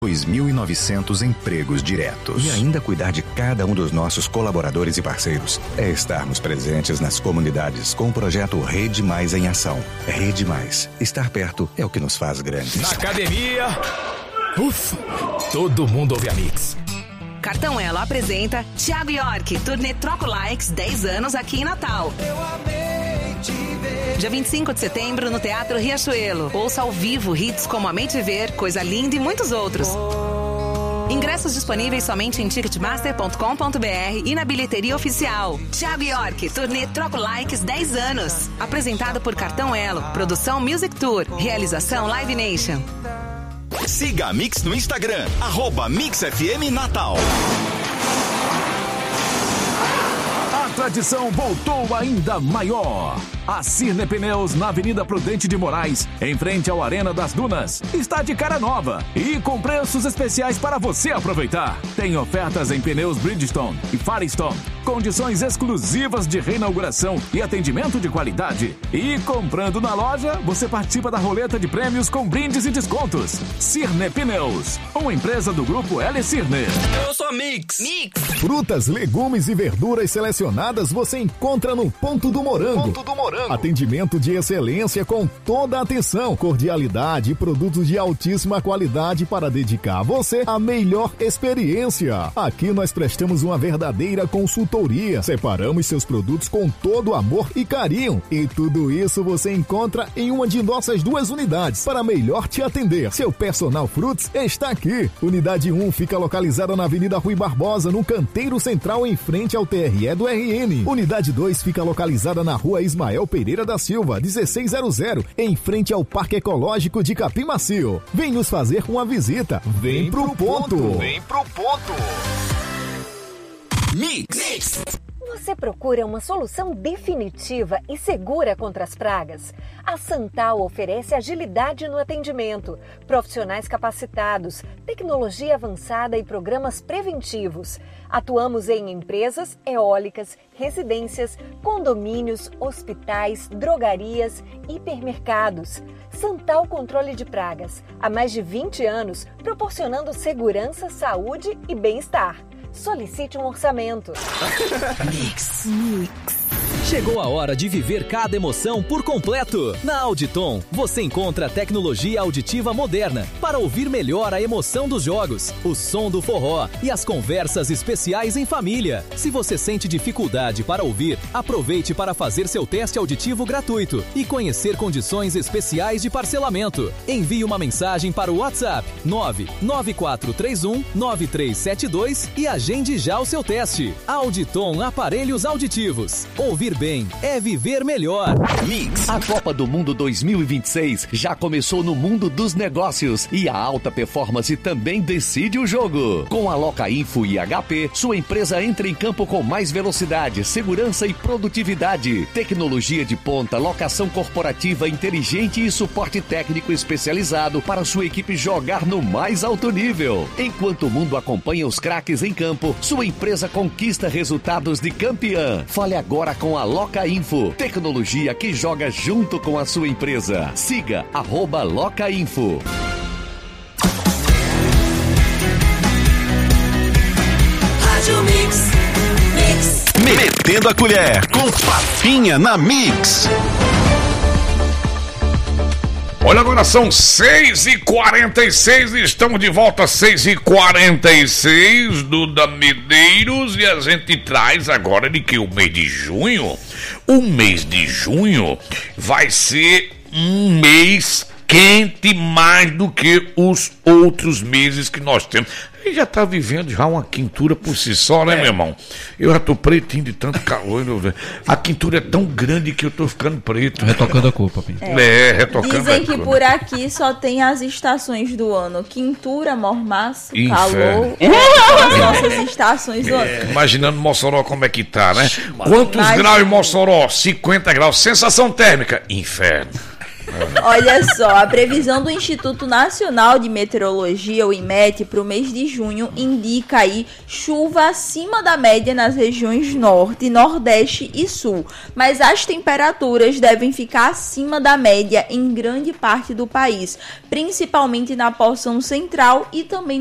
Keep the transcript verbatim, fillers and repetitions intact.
dois mil e novecentos empregos diretos. E ainda cuidar de cada um dos nossos colaboradores e parceiros é estarmos presentes nas comunidades com o projeto Rede Mais em Ação. Rede Mais. Estar perto é o que nos faz grandes. Na academia, ufa, todo mundo ouve a Mix. Cartão Elo apresenta Thiago York, turnê Troco Likes, dez anos aqui em Natal. Eu amei te ver. Dia vinte e cinco de setembro no Teatro Riachuelo. Ouça ao vivo hits como Amei Te Ver, Coisa Linda e muitos outros. Ingressos disponíveis somente em ticketmaster ponto com ponto b r e na bilheteria oficial. Thiago York, turnê Troco Likes, dez anos. Apresentado por Cartão Elo. Produção Music Tour. Realização Live Nation. Siga a Mix no Instagram, arroba Mix F M Natal. A tradição voltou ainda maior. A Cirne Pneus, na Avenida Prudente de Moraes, em frente ao Arena das Dunas, está de cara nova e com preços especiais para você aproveitar. Tem ofertas em pneus Bridgestone e Firestone, condições exclusivas de reinauguração e atendimento de qualidade. E comprando na loja, você participa da roleta de prêmios com brindes e descontos. Cirne Pneus, uma empresa do grupo L Cirne. Eu sou Mix. Mix. Frutas, legumes e verduras selecionadas você encontra no Ponto do Morango. Ponto do Morango. Atendimento de excelência com toda a atenção, cordialidade e produtos de altíssima qualidade para dedicar a você a melhor experiência. Aqui nós prestamos uma verdadeira consultoria. Separamos seus produtos com todo amor e carinho. E tudo isso você encontra em uma de nossas duas unidades para melhor te atender. Seu Personal Fruits está aqui. Unidade um fica localizada na Avenida Rui Barbosa, no canteiro central em frente ao T R E do R N. Unidade dois fica localizada na Rua Ismael Pereira da Silva, dezesseis zero zero, em frente ao Parque Ecológico de Capim Macio. Vem nos fazer uma visita. Vem, Vem pro, pro ponto. ponto. Vem pro ponto. Mix. Mix. Você procura uma solução definitiva e segura contra as pragas? A Santal oferece agilidade no atendimento, profissionais capacitados, tecnologia avançada e programas preventivos. Atuamos em empresas, eólicas, residências, condomínios, hospitais, drogarias, hipermercados. Santal Controle de Pragas. Há mais de vinte anos, proporcionando segurança, saúde e bem-estar. Solicite um orçamento. Mix. Mix. Chegou a hora de viver cada emoção por completo. Na Auditon, você encontra a tecnologia auditiva moderna para ouvir melhor a emoção dos jogos, o som do forró e as conversas especiais em família. Se você sente dificuldade para ouvir, aproveite para fazer seu teste auditivo gratuito e conhecer condições especiais de parcelamento. Envie uma mensagem para o WhatsApp nove nove quatro três um nove três sete dois e agende já o seu teste. Auditon Aparelhos Auditivos. Ouvir bem é viver melhor. Mix. A Copa do Mundo dois mil e vinte e seis já começou no mundo dos negócios e a alta performance também decide o jogo. Com a Locainfo e H P, sua empresa entra em campo com mais velocidade, segurança e produtividade. Tecnologia de ponta, locação corporativa inteligente e suporte técnico especializado para sua equipe jogar no mais alto nível. Enquanto o mundo acompanha os craques em campo, sua empresa conquista resultados de campeã. Fale agora com a Locainfo, tecnologia que joga junto com a sua empresa. Siga arroba Locainfo. Rádio Mix. Mix. Metendo a colher com Papinha na Mix. Olha, agora são seis e quarenta e seis, estamos de volta às seis e quarenta e seis, Duda Medeiros, e a gente traz agora de que o mês de junho, o mês de junho vai ser um mês quente mais do que os outros meses que nós temos. Ele já tá vivendo já uma quintura por si só, né, é. meu irmão? Eu já tô pretinho de tanto calor. A quintura é tão grande que eu tô ficando preto. Retocando a cor, papinho. É, é retocando Dizem a que cor. por aqui só tem as estações do ano: quintura, mormaço, Inferno. calor. São as nossas estações do ano. É, imaginando Mossoró como é que tá, né? Quantos Imagina. graus em Mossoró? cinquenta graus. Sensação térmica? Inferno. Olha só, a previsão do Instituto Nacional de Meteorologia, o IMET, para o mês de junho indica aí chuva acima da média nas regiões norte, nordeste e sul. Mas as temperaturas devem ficar acima da média em grande parte do país, principalmente na porção central e também